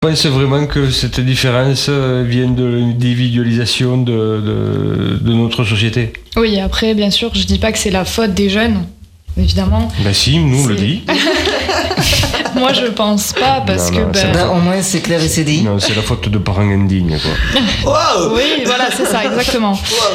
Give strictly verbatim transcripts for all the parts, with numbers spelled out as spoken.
pense vraiment que cette différence vient de l'individualisation de, de, de notre société. Oui, après, bien sûr, je dis pas que c'est la faute des jeunes, évidemment. Ben si, nous on le dit. Moi, je pense pas, parce non, non, que... Ben... Ben, au moins, c'est clair et c'est dit. Non, c'est la faute de parents indignes, quoi. Wow. Oui, voilà, c'est ça, exactement.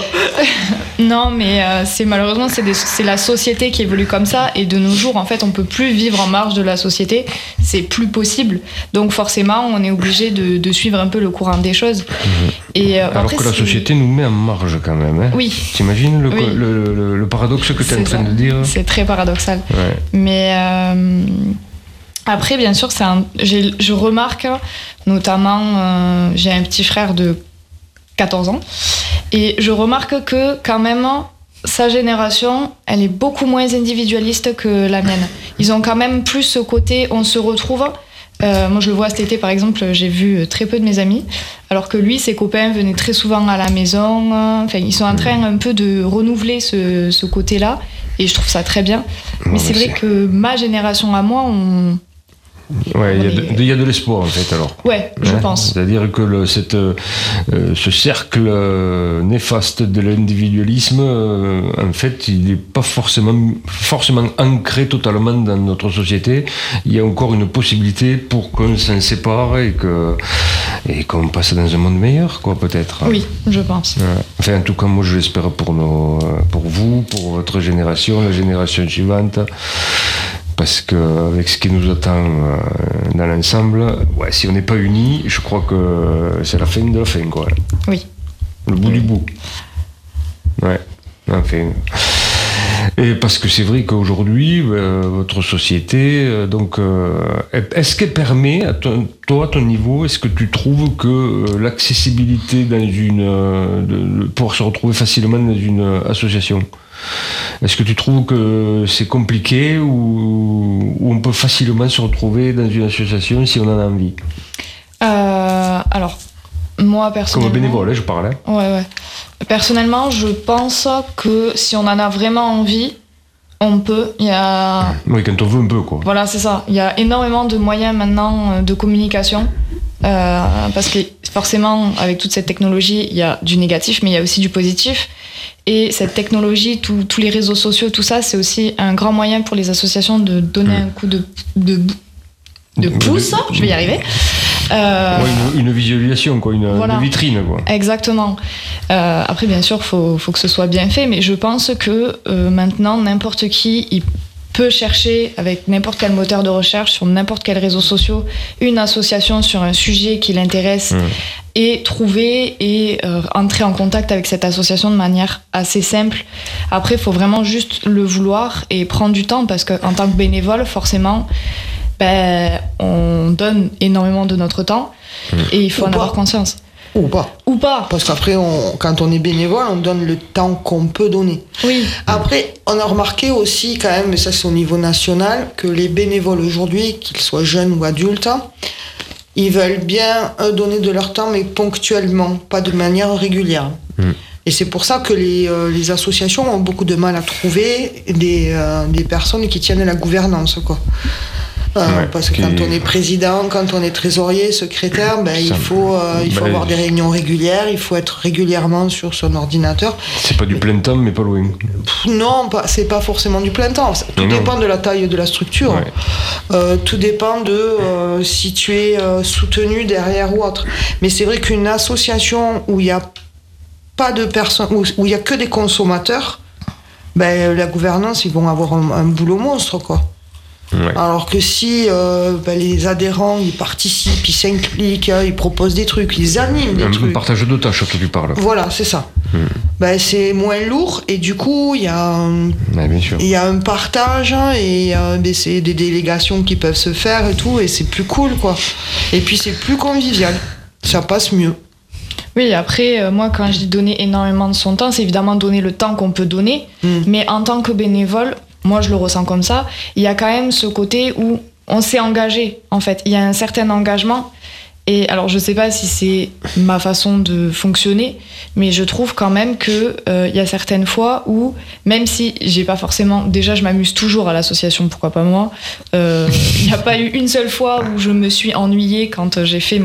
Wow. Non, mais euh, c'est malheureusement, c'est, des, c'est la société qui évolue comme ça, et de nos jours, en fait, on peut plus vivre en marge de la société. C'est plus possible. Donc, forcément, on est obligé de, de suivre un peu le courant des choses. Mmh. Et, euh, Alors après, que la société nous met en marge, quand même. Hein. Oui. T'imagines le, oui. le, le, le paradoxe que tu es en train ça. de dire? C'est très paradoxal. Ouais. Mais... Euh, Après, bien sûr, c'est un, j'ai, je remarque, notamment, euh, j'ai un petit frère de quatorze ans, et je remarque que, quand même, sa génération, elle est beaucoup moins individualiste que la mienne. Ils ont quand même plus ce côté, on se retrouve. Euh, moi, je le vois cet été, par exemple, j'ai vu très peu de mes amis, alors que lui, ses copains venaient très souvent à la maison. Enfin, ils sont en train un peu de renouveler ce, ce côté-là, et je trouve ça très bien. Mais non, c'est mais vrai c'est... que ma génération à moi, on... Ouais, il y, y a de l'espoir en fait alors. Ouais, je hein, pense. C'est-à-dire que le, cette, euh, ce cercle euh, néfaste de l'individualisme, euh, en fait, il n'est pas forcément, forcément ancré totalement dans notre société. Il y a encore une possibilité pour qu'on s'en sépare et, que, et qu'on passe dans un monde meilleur, quoi, peut-être. Oui, je pense. Ouais. Enfin, en tout cas, moi, je l'espère pour, nos, pour vous, pour votre génération, la génération suivante. Parce qu'avec ce qui nous attend dans l'ensemble, ouais, si on n'est pas unis, je crois que c'est la fin de la fin, quoi. Oui. Le bout oui. du bout. Ouais, enfin. Et parce que c'est vrai qu'aujourd'hui, euh, votre société, euh, donc, euh, est-ce qu'elle permet, à ton, toi, à ton niveau, est-ce que tu trouves que euh, l'accessibilité dans une, euh, de, de pouvoir se retrouver facilement dans une association, est-ce que tu trouves que c'est compliqué ou, ou on peut facilement se retrouver dans une association si on en a envie? euh, Alors, moi personnellement... Comme bénévole, hein, je parle. Hein. Ouais, ouais. Personnellement, je pense que si on en a vraiment envie, on peut. Il y a... Oui, quand on veut un peu, quoi. Voilà, c'est ça. Il y a énormément de moyens maintenant de communication. Euh, parce que forcément, avec toute cette technologie, il y a du négatif, mais il y a aussi du positif. Et cette technologie, tous les réseaux sociaux, tout ça, c'est aussi un grand moyen pour les associations de donner mmh. un coup de, de, de pouce. Mmh. Je vais y arriver. Euh, ouais, une, une visualisation, quoi, une, voilà. une vitrine, quoi. Exactement. Euh, après, bien sûr, faut, faut que ce soit bien fait, mais je pense que euh, maintenant, n'importe qui, il peut chercher avec n'importe quel moteur de recherche sur n'importe quel réseau social une association sur un sujet qui l'intéresse mmh. et trouver et euh, entrer en contact avec cette association de manière assez simple. Après, il faut vraiment juste le vouloir et prendre du temps parce qu'en tant que bénévole, forcément, ben, on donne énormément de notre temps mmh. et il faut Ou en pas. avoir conscience. Ou pas. Ou pas. Parce qu'après, on, quand on est bénévole, on donne le temps qu'on peut donner. Oui. Après, on a remarqué aussi quand même, mais ça c'est au niveau national, que les bénévoles aujourd'hui, qu'ils soient jeunes ou adultes, ils veulent bien donner de leur temps, mais ponctuellement, pas de manière régulière. Mmh. Et c'est pour ça que les, euh, les associations ont beaucoup de mal à trouver des, euh, des personnes qui tiennent la gouvernance, quoi. Euh, ouais, parce que qui... quand on est président, quand on est trésorier, secrétaire, ben, il faut, euh, il faut ben, avoir des réunions régulières, il faut être régulièrement sur son ordinateur. C'est pas du plein temps, mais pas loin. Non, pas, c'est pas forcément du plein temps. Tout non, dépend non. de la taille de la structure. Ouais. Euh, tout dépend de euh, si tu es euh, soutenu derrière ou autre. Mais c'est vrai qu'une association où il n'y a pas de personnes, où il n'y a que des consommateurs, ben, la gouvernance, ils vont avoir un, un boulot monstre, quoi. Ouais. Alors que si euh, ben, les adhérents ils participent, ils s'impliquent, ils proposent des trucs, ils animent des un trucs. Un partage de tâches, tu parles. Voilà, c'est ça. Hmm. Ben, c'est moins lourd et du coup il y a un, ouais, bien sûr. Il y a un partage et euh, ben, c'est des délégations qui peuvent se faire et tout et c'est plus cool quoi. Et puis c'est plus convivial, ça passe mieux. Oui, après, euh, moi, quand je dis donner énormément de son temps, c'est évidemment donner le temps qu'on peut donner, hmm. mais en tant que bénévole, moi je le ressens comme ça, il y a quand même ce côté où on s'est engagé en fait, il y a un certain engagement Et alors, je sais pas si c'est ma façon de fonctionner, mais je trouve quand même que euh, y a certaines fois où, même si j'ai pas forcément, déjà, je m'amuse toujours à l'association, pourquoi pas moi. Il euh, n'y a pas eu une seule fois où je me suis ennuyée quand j'ai fait